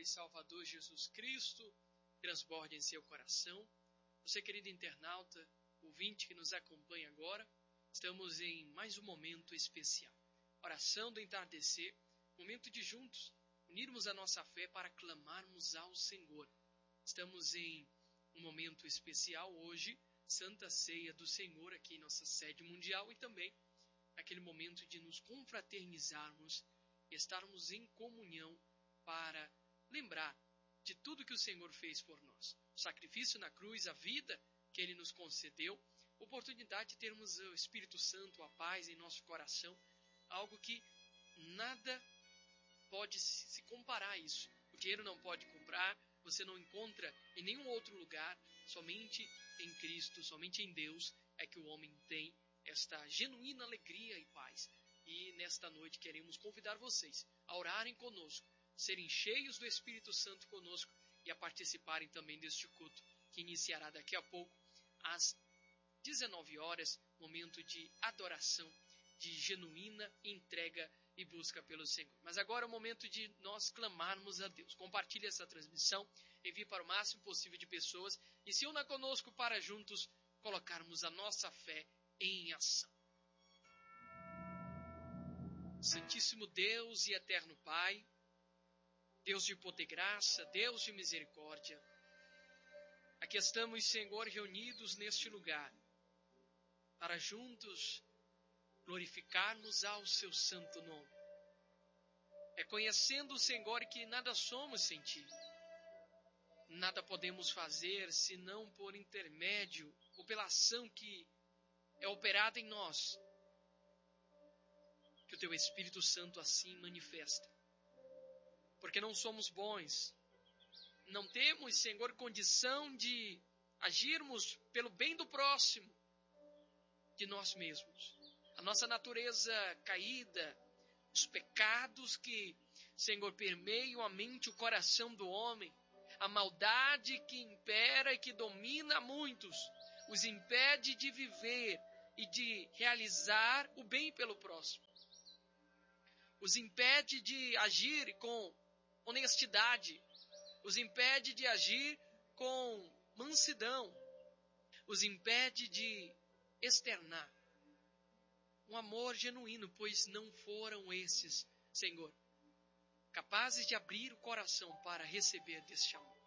e Salvador Jesus Cristo transborde em seu coração. Você, querido internauta, ouvinte que nos acompanha agora, estamos em mais um momento especial. Oração do entardecer, momento de juntos unirmos a nossa fé para clamarmos ao Senhor. Estamos em um momento especial hoje, Santa Ceia do Senhor aqui em nossa sede mundial, e também aquele momento de nos confraternizarmos e estarmos em comunhão para lembrar de tudo que o Senhor fez por nós. O sacrifício na cruz, a vida que Ele nos concedeu, a oportunidade de termos o Espírito Santo, a paz em nosso coração, algo que nada pode se comparar a isso. O dinheiro não pode comprar, você não encontra em nenhum outro lugar, somente em Cristo, somente em Deus é que o homem tem esta genuína alegria e paz. E nesta noite queremos convidar vocês a orarem conosco, serem cheios do Espírito Santo conosco e a participarem também deste culto, que iniciará daqui a pouco, às 19 horas, momento de adoração, de genuína entrega e busca pelo Senhor. Mas agora é o momento de nós clamarmos a Deus. Compartilhe essa transmissão, envie para o máximo possível de pessoas e se una conosco para juntos colocarmos a nossa fé em ação. Santíssimo Deus e eterno Pai, Deus de poder e graça, Deus de misericórdia, aqui estamos, Senhor, reunidos neste lugar, para juntos glorificarmos ao Seu santo nome, reconhecendo, Senhor, que nada somos sem Ti, nada podemos fazer senão por intermédio ou pela ação que é operada em nós, que o Teu Espírito Santo assim manifesta. Porque não somos bons, não temos, Senhor, condição de agirmos pelo bem do próximo, de nós mesmos. A nossa natureza caída, os pecados que, Senhor, permeiam a mente e o coração do homem, a maldade que impera e que domina muitos, os impede de viver e de realizar o bem pelo próximo. Os impede de agir com honestidade, os impede de agir com mansidão, os impede de externar um amor genuíno, pois não foram esses, Senhor, capazes de abrir o coração para receber deste amor.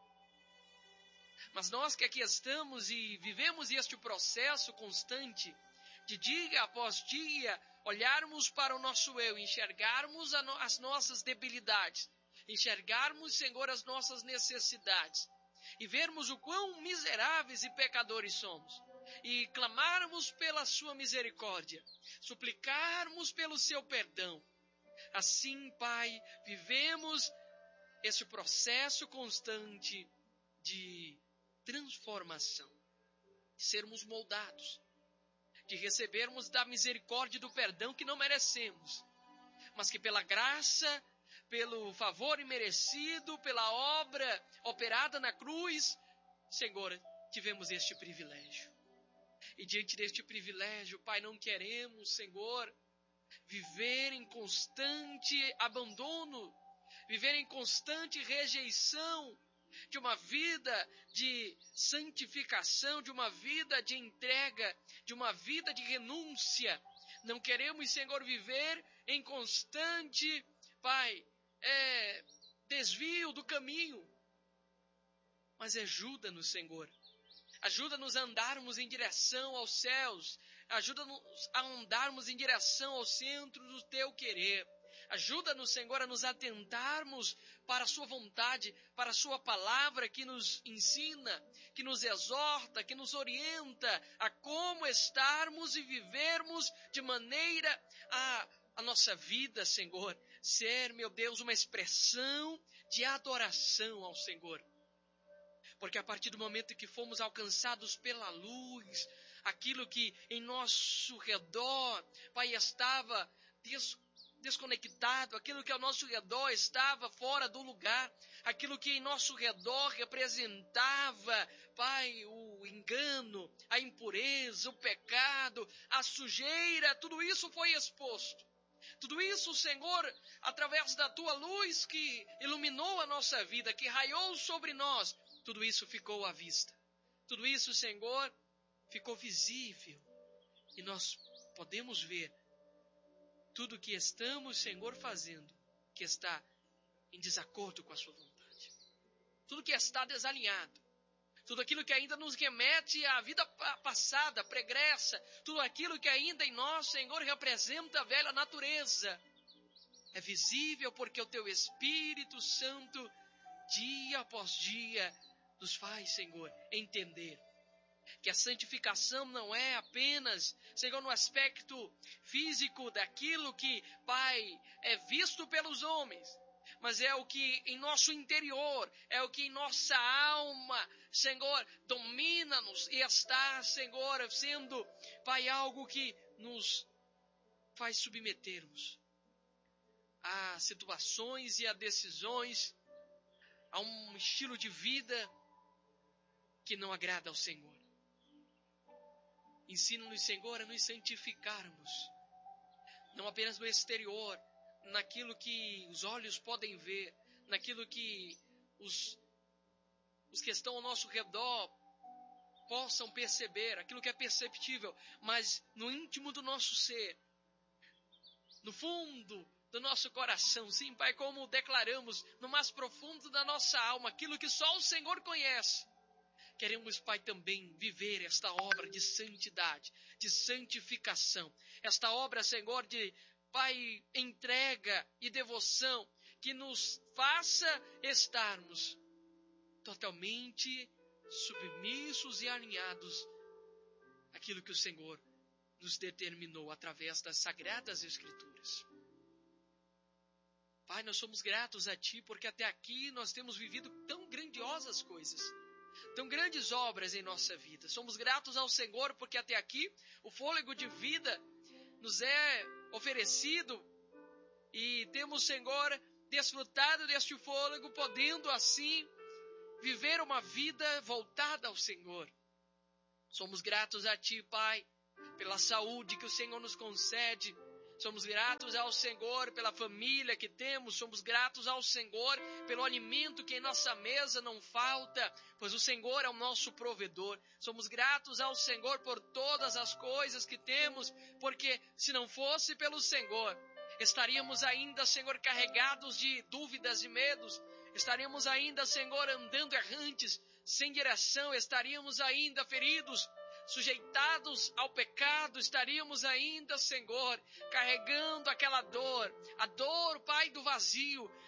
Mas nós que aqui estamos e vivemos este processo constante, de dia após dia, olharmos para o nosso eu, enxergarmos as nossas debilidades, enxergarmos, Senhor, as nossas necessidades e vermos o quão miseráveis e pecadores somos e clamarmos pela Sua misericórdia, suplicarmos pelo Seu perdão. Assim, Pai, vivemos esse processo constante de transformação, de sermos moldados, de recebermos da misericórdia e do perdão que não merecemos, mas que pela graça, pelo favor imerecido, pela obra operada na cruz, Senhor, tivemos este privilégio. E diante deste privilégio, Pai, não queremos, Senhor, viver em constante abandono, viver em constante rejeição de uma vida de santificação, de uma vida de entrega, de uma vida de renúncia. Não queremos, Senhor, viver em constante, Pai, desvio do caminho. Mas ajuda-nos, Senhor. Ajuda-nos a andarmos em direção aos céus. Ajuda-nos a andarmos em direção ao centro do Teu querer. Ajuda-nos, Senhor, a nos atentarmos para a Sua vontade, para a Sua palavra que nos ensina, que nos exorta, que nos orienta a como estarmos e vivermos de maneira a nossa vida, Senhor, ser, meu Deus, uma expressão de adoração ao Senhor. Porque a partir do momento que fomos alcançados pela luz, aquilo que em nosso redor, Pai, estava desconectado, aquilo que ao nosso redor estava fora do lugar, aquilo que em nosso redor representava, Pai, o engano, a impureza, o pecado, a sujeira, tudo isso foi exposto. Tudo isso, Senhor, através da Tua luz que iluminou a nossa vida, que raiou sobre nós, tudo isso ficou à vista. Tudo isso, Senhor, ficou visível. E nós podemos ver tudo que estamos, Senhor, fazendo, que está em desacordo com a Sua vontade. Tudo que está desalinhado. Tudo aquilo que ainda nos remete à vida passada, pregressa. Tudo aquilo que ainda em nós, Senhor, representa a velha natureza. É visível porque o Teu Espírito Santo, dia após dia, nos faz, Senhor, entender que a santificação não é apenas, Senhor, no aspecto físico daquilo que, Pai, é visto pelos homens, mas é o que em nosso interior, é o que em nossa alma, Senhor, domina-nos e está, Senhor, sendo, Pai, algo que nos faz submetermos a situações e a decisões, a um estilo de vida que não agrada ao Senhor. Ensina-nos, Senhor, a nos santificarmos, não apenas no exterior, naquilo que os olhos podem ver, naquilo que os que estão ao nosso redor possam perceber, aquilo que é perceptível, mas no íntimo do nosso ser, no fundo do nosso coração, sim, Pai, como declaramos, no mais profundo da nossa alma, aquilo que só o Senhor conhece. Queremos, Pai, também viver esta obra de santidade, de santificação. Esta obra, Senhor, de, Pai, entrega e devoção, que nos faça estarmos totalmente submissos e alinhados àquilo que o Senhor nos determinou através das Sagradas Escrituras. Pai, nós somos gratos a Ti, porque até aqui nós temos vivido tão grandiosas coisas, tão grandes obras em nossa vida. Somos gratos ao Senhor porque até aqui o fôlego de vida nos é oferecido e temos, Senhor, desfrutado deste fôlego, podendo assim viver uma vida voltada ao Senhor. Somos gratos a Ti, Pai, pela saúde que o Senhor nos concede. Somos gratos ao Senhor pela família que temos. Somos gratos ao Senhor pelo alimento que em nossa mesa não falta, pois o Senhor é o nosso provedor. Somos gratos ao Senhor por todas as coisas que temos, porque se não fosse pelo Senhor, estaríamos ainda, Senhor, carregados de dúvidas e medos. Estaríamos ainda, Senhor, andando errantes, sem direção. Estaríamos ainda feridos, sujeitados ao pecado, estaríamos ainda, Senhor, carregando aquela dor, a dor, Pai, do vazio,